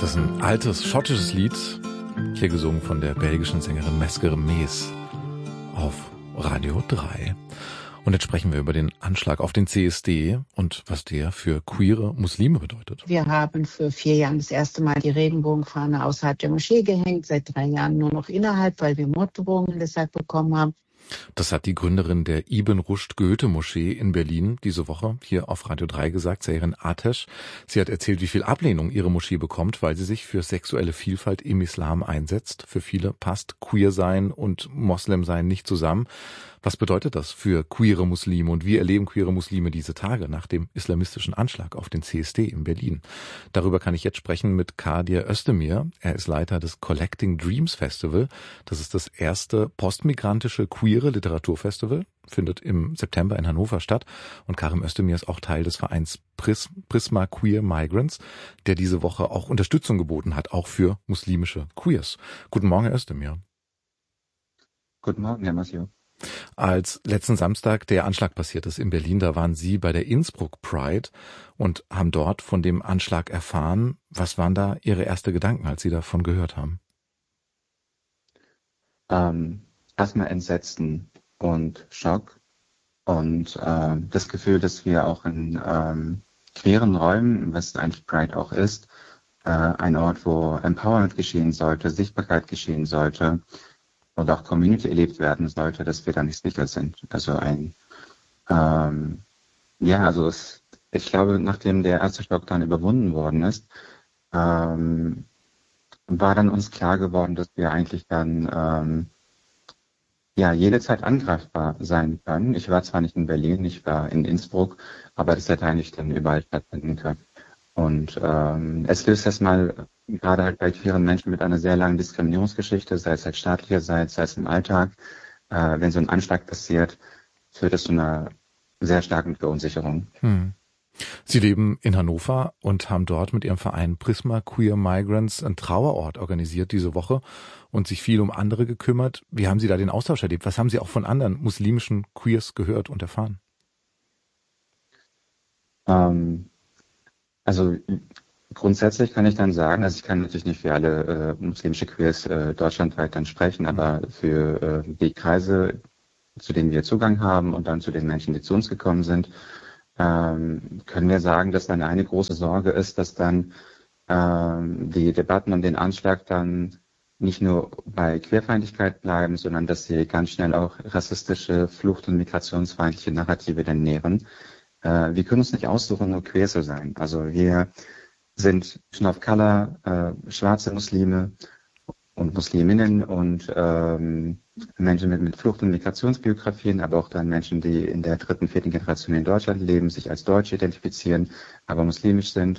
Das ist ein altes schottisches Lied, hier gesungen von der belgischen Sängerin Mesker Mees auf Radio 3. Und jetzt sprechen wir über den Anschlag auf den CSD und was der für queere Muslime bedeutet. Wir haben für 4 Jahren das erste Mal die Regenbogenfahne außerhalb der Moschee gehängt, seit 3 Jahren nur noch innerhalb, weil wir Morddrohungen deshalb bekommen haben. Das hat die Gründerin der Ibn Rushd Goethe-Moschee in Berlin diese Woche hier auf Radio 3 gesagt, Seyrin Atesh. Sie hat erzählt, wie viel Ablehnung ihre Moschee bekommt, weil sie sich für sexuelle Vielfalt im Islam einsetzt. Für viele passt Queer-Sein und Moslem-Sein nicht zusammen. Was bedeutet das für queere Muslime und wie erleben queere Muslime diese Tage nach dem islamistischen Anschlag auf den CSD in Berlin? Darüber kann ich jetzt sprechen mit Kadir Özdemir. Er ist Leiter des Collecting Dreams Festival. Das ist das erste postmigrantische queere Literaturfestival, findet im September in Hannover statt. Und Karim Özdemir ist auch Teil des Vereins Prisma Queer Migrants, der diese Woche auch Unterstützung geboten hat, auch für muslimische Queers. Guten Morgen, Herr Özdemir. Guten Morgen, Herr Massio. Als letzten Samstag der Anschlag passiert ist in Berlin, da waren Sie bei der Innsbruck Pride und haben dort von dem Anschlag erfahren. Was waren da Ihre ersten Gedanken, als Sie davon gehört haben? Erstmal Entsetzen und Schock und das Gefühl, dass wir auch in queeren Räumen, was eigentlich Pride auch ist, ein Ort, wo Empowerment geschehen sollte, Sichtbarkeit geschehen sollte, und auch Community erlebt werden sollte, dass wir da nicht sicher sind. Also ich glaube, nachdem der erste Schock dann überwunden worden ist, war dann uns klar geworden, dass wir eigentlich dann jede Zeit angreifbar sein können. Ich war zwar nicht in Berlin, ich war in Innsbruck, aber das hätte eigentlich dann überall stattfinden können. Und es löst erstmal gerade halt bei queeren Menschen mit einer sehr langen Diskriminierungsgeschichte, sei es halt staatlicherseits, sei es im Alltag, wenn so ein Anschlag passiert, führt es zu einer sehr starken Verunsicherung. Sie leben in Hannover und haben dort mit Ihrem Verein Prisma Queer Migrants einen Trauerort organisiert diese Woche und sich viel um andere gekümmert. Wie haben Sie da den Austausch erlebt? Was haben Sie auch von anderen muslimischen Queers gehört und erfahren? Also grundsätzlich kann ich dann sagen, also ich kann natürlich nicht für alle muslimische Queers deutschlandweit dann sprechen, aber für die Kreise, zu denen wir Zugang haben und dann zu den Menschen, die zu uns gekommen sind, können wir sagen, dass dann eine große Sorge ist, dass dann die Debatten um den Anschlag dann nicht nur bei Queerfeindlichkeit bleiben, sondern dass sie ganz schnell auch rassistische, flucht- und migrationsfeindliche Narrative dann nähren. Wir können uns nicht aussuchen, nur queer zu sein. Also wir sind Menschen of Color, schwarze Muslime und Musliminnen und Menschen mit Flucht- und Migrationsbiografien, aber auch dann Menschen, die in der 3., 4. Generation in Deutschland leben, sich als Deutsche identifizieren, aber muslimisch sind,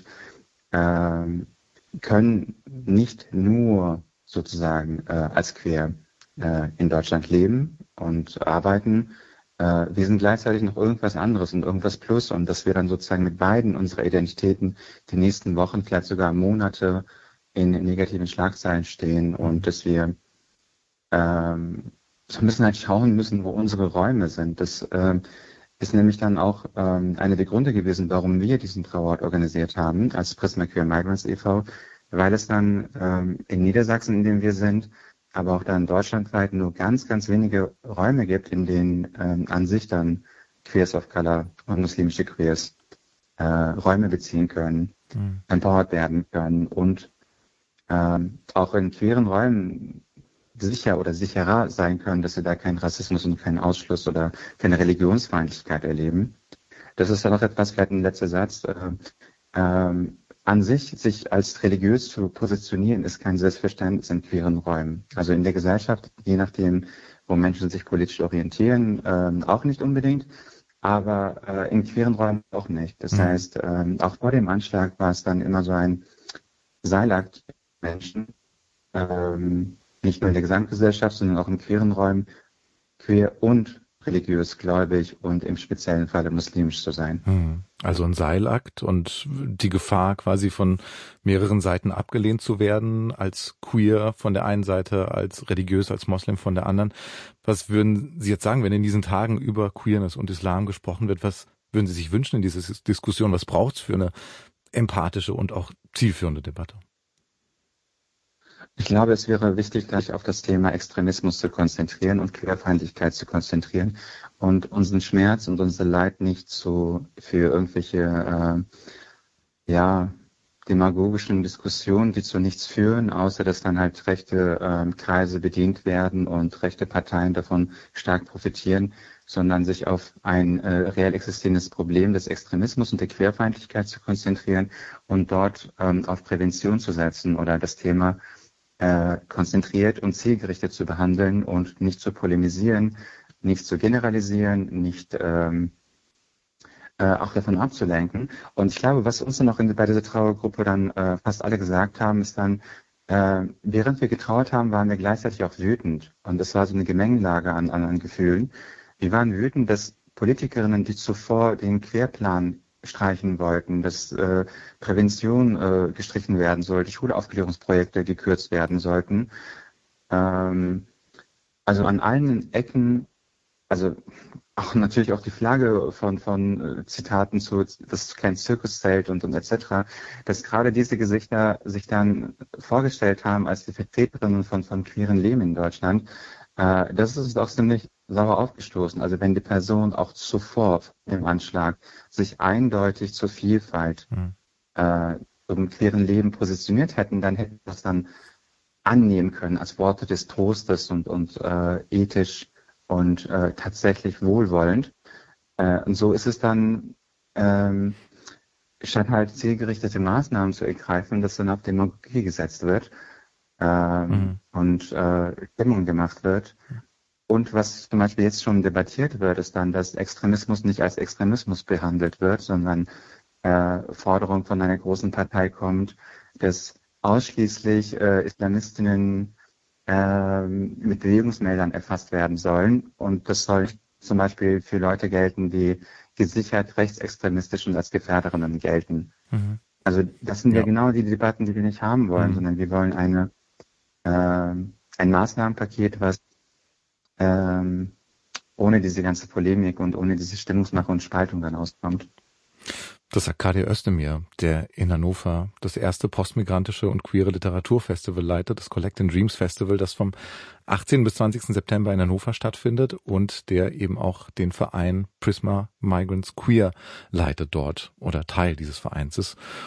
können nicht nur sozusagen als queer in Deutschland leben und arbeiten. Wir sind gleichzeitig noch irgendwas anderes und irgendwas plus und dass wir dann sozusagen mit beiden unserer Identitäten die nächsten Wochen, vielleicht sogar Monate in negativen Schlagzeilen stehen und dass wir so ein bisschen halt schauen müssen, wo unsere Räume sind. Das ist nämlich dann auch einer der Gründe gewesen, warum wir diesen Trauerort organisiert haben als Prisma Queer Migrants e.V., weil es dann in Niedersachsen, in dem wir sind, aber auch dann deutschlandweit nur ganz, ganz wenige Räume gibt, in denen an sich dann Queers of Color und muslimische Queers Räume beziehen können, empowered werden können und auch in queeren Räumen sicher oder sicherer sein können, dass sie da keinen Rassismus und keinen Ausschluss oder keine Religionsfeindlichkeit erleben. Das ist dann auch etwas, vielleicht ein letzter Satz, an sich als religiös zu positionieren, ist kein Selbstverständnis in queeren Räumen. Also in der Gesellschaft, je nachdem, wo Menschen sich politisch orientieren, auch nicht unbedingt, aber in queeren Räumen auch nicht. Das heißt, auch vor dem Anschlag war es dann immer so ein Seilakt Menschen, nicht nur in der Gesamtgesellschaft, sondern auch in queeren Räumen, queer und religiös, gläubig und im speziellen Falle muslimisch zu sein. Also ein Seilakt und die Gefahr quasi von mehreren Seiten abgelehnt zu werden, als queer von der einen Seite, als religiös, als Moslem von der anderen. Was würden Sie jetzt sagen, wenn in diesen Tagen über Queerness und Islam gesprochen wird? Was würden Sie sich wünschen in dieser Diskussion? Was braucht es für eine empathische und auch zielführende Debatte? Ich glaube, es wäre wichtig, sich auf das Thema Extremismus zu konzentrieren und Querfeindlichkeit zu konzentrieren und unseren Schmerz und unser Leid nicht für irgendwelche demagogischen Diskussionen, die zu nichts führen, außer dass dann halt rechte Kreise bedient werden und rechte Parteien davon stark profitieren, sondern sich auf ein reell existierendes Problem des Extremismus und der Querfeindlichkeit zu konzentrieren und dort auf Prävention zu setzen oder das Thema konzentriert und zielgerichtet zu behandeln und nicht zu polemisieren, nicht zu generalisieren, nicht auch davon abzulenken. Und ich glaube, was uns dann auch bei dieser Trauergruppe dann fast alle gesagt haben, ist dann, während wir getrauert haben, waren wir gleichzeitig auch wütend. Und das war so eine Gemengelage an Gefühlen. Wir waren wütend, dass Politikerinnen, die zuvor den Querplan streichen wollten, dass Prävention gestrichen werden sollte, Schulaufklärungsprojekte gekürzt werden sollten. Also an allen Ecken, also auch natürlich auch die Flagge von Zitaten zu das kein Zirkuszelt und etc., dass gerade diese Gesichter sich dann vorgestellt haben als die Vertreterinnen von queeren Leben in Deutschland. Das ist auch ziemlich sauer aufgestoßen. Also wenn die Person auch zuvor im Anschlag sich eindeutig zur Vielfalt im queeren Leben positioniert hätten, dann hätten wir das dann annehmen können als Worte des Trostes und ethisch und tatsächlich wohlwollend. Und so ist es dann, statt halt zielgerichtete Maßnahmen zu ergreifen, dass dann auf Demagogie gesetzt wird und Stimmung gemacht wird. Und was zum Beispiel jetzt schon debattiert wird, ist dann, dass Extremismus nicht als Extremismus behandelt wird, sondern Forderung von einer großen Partei kommt, dass ausschließlich Islamistinnen mit Bewegungsmeldern erfasst werden sollen. Und das soll zum Beispiel für Leute gelten, die gesichert rechtsextremistisch und als Gefährderinnen gelten. Also das sind ja genau die Debatten, die wir nicht haben wollen, sondern wir wollen ein Maßnahmenpaket, was ohne diese ganze Polemik und ohne diese Stimmungsmache und Spaltung dann auskommt. Das sagt Kadir Özdemir, der in Hannover das erste postmigrantische und queere Literaturfestival leitet, das Collecting Dreams Festival, das vom 18. bis 20. September in Hannover stattfindet und der eben auch den Verein Prisma Migrants Queer leitet dort oder Teil dieses Vereins ist.